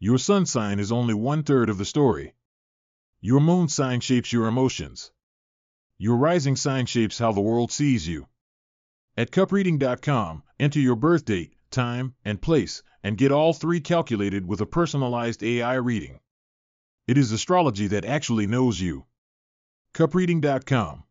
Your sun sign is only 1/3 of the story. Your moon sign shapes your emotions. Your rising sign shapes how the world sees you. At cupreading.com, enter your birth date, time, and place, and get all three calculated with a personalized AI reading. It is astrology that actually knows you. cupreading.com